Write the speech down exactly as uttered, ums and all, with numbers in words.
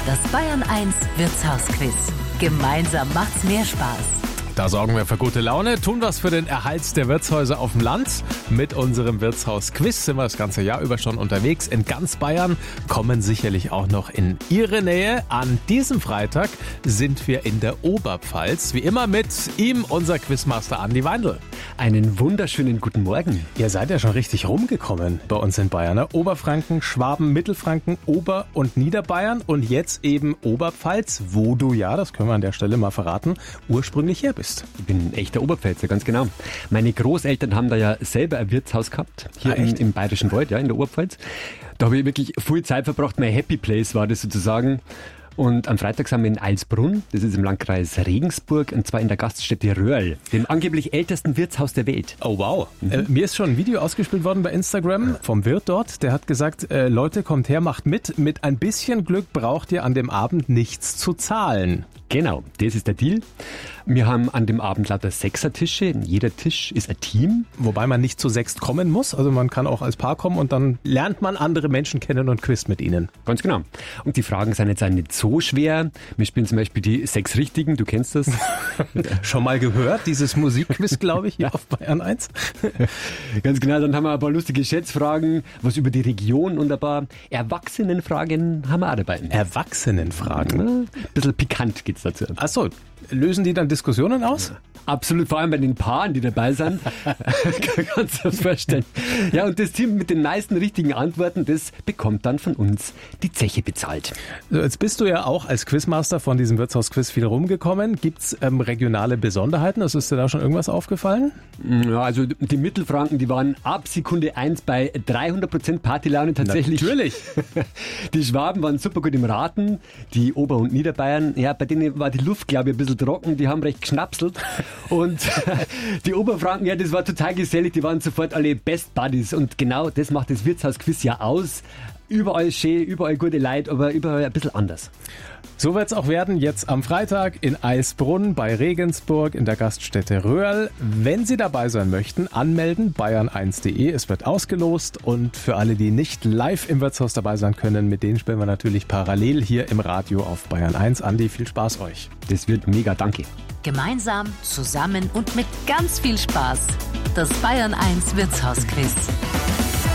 Das Bayern eins Wirtshausquiz. Gemeinsam macht's mehr Spaß. Da sorgen wir für gute Laune, tun was für den Erhalt der Wirtshäuser auf dem Land. Mit unserem Wirtshaus-Quiz sind wir das ganze Jahr über schon unterwegs in ganz Bayern, kommen sicherlich auch noch in Ihre Nähe. An diesem Freitag sind wir in der Oberpfalz, wie immer mit ihm, unser Quizmaster Andi Weindl. Einen wunderschönen guten Morgen. Ihr seid ja schon richtig rumgekommen bei uns in Bayern. Ne? Oberfranken, Schwaben, Mittelfranken, Ober- und Niederbayern und jetzt eben Oberpfalz, wo du ja, das können wir an der Stelle mal verraten, ursprünglich her bist. Ich bin ein echter Oberpfälzer, ganz genau. Meine Großeltern haben da ja selber ein Wirtshaus gehabt, hier ah, im, im Bayerischen Wald, ja, in der Oberpfalz. Da habe ich wirklich viel Zeit verbracht. Mein Happy Place war das sozusagen. Und am Freitag sind wir in Eilsbrunn, das ist im Landkreis Regensburg, und zwar in der Gaststätte Röhrl, dem angeblich ältesten Wirtshaus der Welt. Oh wow. Mhm. Äh, mir ist schon ein Video ausgespielt worden bei Instagram vom Wirt dort. Der hat gesagt, äh, Leute, kommt her, macht mit. Mit ein bisschen Glück braucht ihr an dem Abend nichts zu zahlen. Genau, das ist der Deal. Wir haben an dem Abend lauter Sechsertische. Jeder Tisch ist ein Team. Wobei man nicht zu sechst kommen muss. Also man kann auch als Paar kommen und dann lernt man andere Menschen kennen und quizt mit ihnen. Ganz genau. Und die Fragen sind jetzt auch nicht so schwer. Wir spielen zum Beispiel die sechs Richtigen, du kennst das. Schon mal gehört, dieses Musikquiz, glaube ich, hier auf Bayern eins. Ganz genau, dann haben wir ein paar lustige Schätzfragen, was über die Region und ein paar Erwachsenenfragen haben wir auch dabei. Erwachsenenfragen? Ein bisschen pikant geht's dazu. Ach so, lösen die dann Diskussionen aus? Absolut, vor allem bei den Paaren, die dabei sind. Kannst du das vorstellen. Ja, und das Team mit den meisten richtigen Antworten, das bekommt dann von uns die Zeche bezahlt. So, jetzt bist du ja auch als Quizmaster von diesem Wirtshausquiz viel rumgekommen. Gibt's ähm, regionale Besonderheiten? Also ist dir da schon irgendwas aufgefallen? Ja, also die Mittelfranken, die waren ab Sekunde eins bei dreihundert Prozent Partylaune tatsächlich. Natürlich. Die Schwaben waren super gut im Raten. Die Ober- und Niederbayern, ja, bei denen war die Luft, glaube ich, ein bisschen trocken. Die haben recht geschnapselt. Und die Oberfranken, ja, das war total gesellig. Die waren sofort alle Best Buddies. Und genau das macht das Wirtshausquiz ja aus. Überall schön, überall gute Leute, aber überall ein bisschen anders. So wird's auch werden jetzt am Freitag in Eilsbrunn bei Regensburg in der Gaststätte Röhrl. Wenn Sie dabei sein möchten, anmelden, bayern eins punkt de. Es wird ausgelost und für alle, die nicht live im Wirtshaus dabei sein können, mit denen spielen wir natürlich parallel hier im Radio auf Bayern eins. Andi, viel Spaß euch. Das wird mega, danke. Gemeinsam, zusammen und mit ganz viel Spaß. Das Bayern eins Wirtshausquiz.